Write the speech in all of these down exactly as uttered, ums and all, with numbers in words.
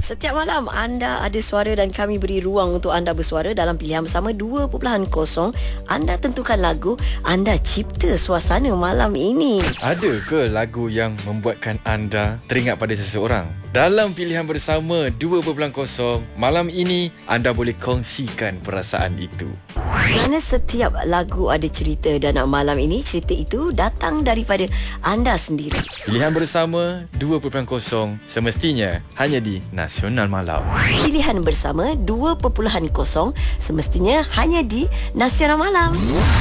Setiap malam anda ada suara dan kami beri ruang untuk anda bersuara dalam pilihan bersama dua titik kosong. Anda tentukan lagu, anda cipta suasana malam ini. Ada ke lagu yang membuatkan anda teringat pada seseorang? Dalam pilihan bersama dua titik kosong, malam ini anda boleh kongsikan perasaan itu. Kerana setiap lagu ada cerita dan malam ini cerita itu datang daripada anda sendiri. Pilihan bersama dua titik kosong semestinya hanya di Nasional Malam. Pilihan bersama dua titik kosong semestinya hanya di Nasional Malam.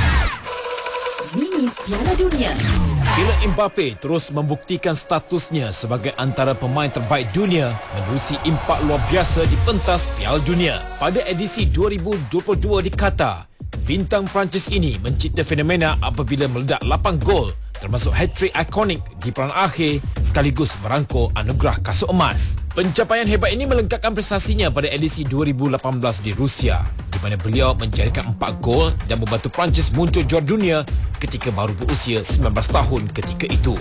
Mini Piala Dunia. Kylian Mbappe terus membuktikan statusnya sebagai antara pemain terbaik dunia menerusi impak luar biasa di pentas Piala Dunia. Pada edisi dua ribu dua puluh dua di Qatar, bintang Perancis ini mencipta fenomena apabila meledak lapan gol, termasuk hat-trick ikonik di peran akhir sekaligus merangkul anugerah kasut emas. Pencapaian hebat ini melengkapkan prestasinya pada edisi dua ribu lapan belas di Rusia, di mana beliau menjadikan empat gol dan membantu Perancis muncul juara dunia ketika baru berusia sembilan belas tahun ketika itu.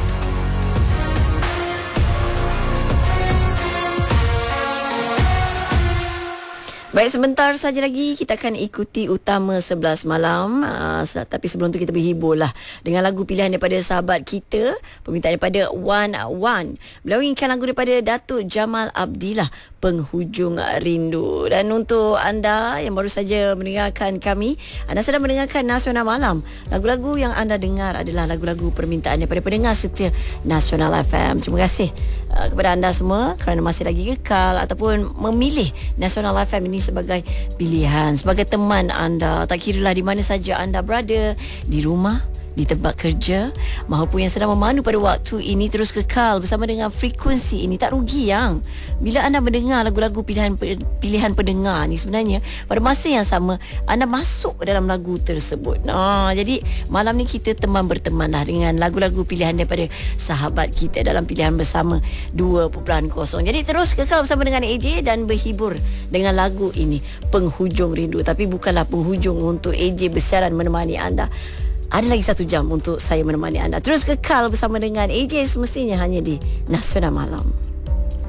Baik, sebentar saja lagi kita akan ikuti Utama sebelas malam. Uh, tapi sebelum tu kita berhibur lah dengan lagu pilihan daripada sahabat kita, permintaan daripada Wan Wan. Beliau inginkan lagu daripada Datuk Jamal Abdillah, Penghujung Rindu. Dan untuk anda yang baru saja mendengarkan kami, anda sedang mendengarkan Nasional Malam. Lagu-lagu yang anda dengar adalah lagu-lagu permintaan daripada pendengar setia Nasional F M. Terima kasih uh, kepada anda semua kerana masih lagi kekal ataupun memilih Nasional F M ini sebagai pilihan, sebagai teman anda. Tak kiralah di mana saja anda berada, di rumah, di tempat kerja maupun yang sedang memandu pada waktu ini, terus kekal bersama dengan frekuensi ini. Tak rugi yang bila anda mendengar lagu-lagu pilihan pilihan pendengar ni, sebenarnya pada masa yang sama anda masuk dalam lagu tersebut. Nah, jadi malam ni kita teman berteman lah dengan lagu-lagu pilihan daripada sahabat kita dalam pilihan bersama dua titik kosong. Jadi terus kekal bersama dengan A J dan berhibur dengan lagu ini, Penghujung Rindu. Tapi bukanlah penghujung untuk A J bersiaran menemani anda. Ada lagi satu jam untuk saya menemani anda. Terus kekal bersama dengan A J semestinya hanya di Nasional Malam.